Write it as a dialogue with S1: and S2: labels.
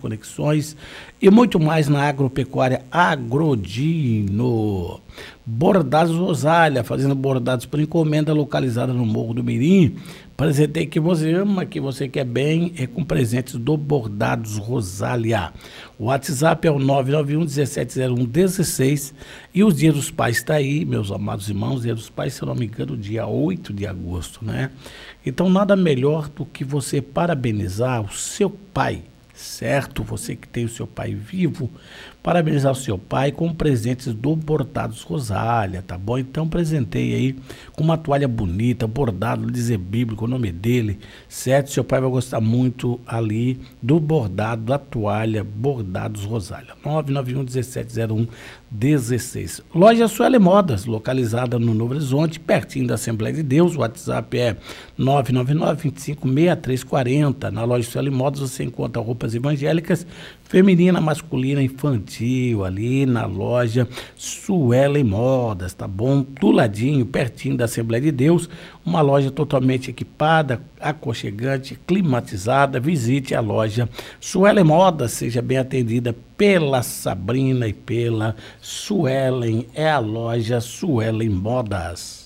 S1: conexões e muito mais na agropecuária Agrodino. Bordados Rosália, fazendo bordados por encomenda, localizada no Morro do Mirim. Presentei que você ama, que você quer bem, é com presentes do Bordados Rosália. O WhatsApp é o 991-1701-16 e os Dias dos Pais está aí, meus amados irmãos. Os Dias dos Pais, se eu não me engano, dia 8 de agosto, né? Então, nada melhor do que você parabenizar o seu pai, certo? Você que tem o seu pai vivo, parabenizar o seu pai com presentes do Bordados Rosália, tá bom? Então presentei aí com uma toalha bonita, bordado, dizer bíblico, o nome dele, certo? Seu pai vai gostar muito ali do bordado da toalha Bordados Rosália. 991-1701-16. Loja Sueli Modas, localizada no Novo Horizonte, pertinho da Assembleia de Deus. O WhatsApp é 999-25-6340. Na Loja Sueli Modas você encontra roupas evangélicas, feminina, masculina, infantil, ali na loja Sueli Modas, tá bom? Do ladinho, pertinho da Assembleia de Deus, uma loja totalmente equipada, aconchegante, climatizada. Visite a loja Sueli Modas, seja bem atendida pela Sabrina e pela Suelen, é a loja Sueli Modas.